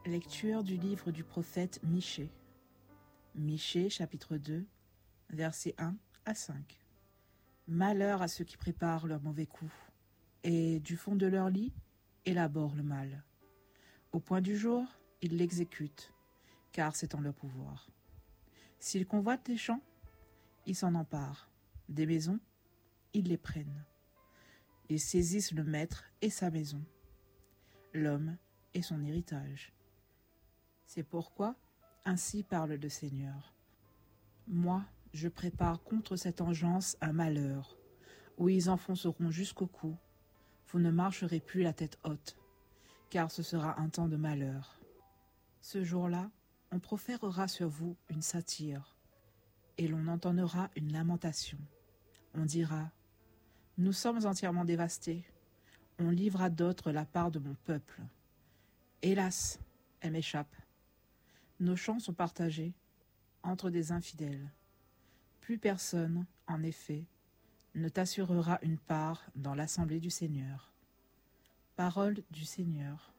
Lecture du livre du prophète Michée. Michée, chapitre 2, versets 1 à 5. Malheur à ceux qui préparent leurs mauvais coups, et du fond de leur lit, élaborent le mal. Au point du jour, ils l'exécutent, car c'est en leur pouvoir. S'ils convoitent des champs, ils s'en emparent. Des maisons, ils les prennent. Ils saisissent le maître et sa maison, l'homme et son héritage. C'est pourquoi, ainsi parle le Seigneur. Moi, je prépare contre cette engeance un malheur, où ils enfonceront jusqu'au cou. Vous ne marcherez plus la tête haute, car ce sera un temps de malheur. Ce jour-là, on proférera sur vous une satire, et l'on entonnera une lamentation. On dira : nous sommes entièrement dévastés. On livre à d'autres la part de mon peuple. Hélas, elle m'échappe. Nos champs sont partagés entre des infidèles. Plus personne, en effet, ne t'assurera une part dans l'assemblée du Seigneur. Parole du Seigneur.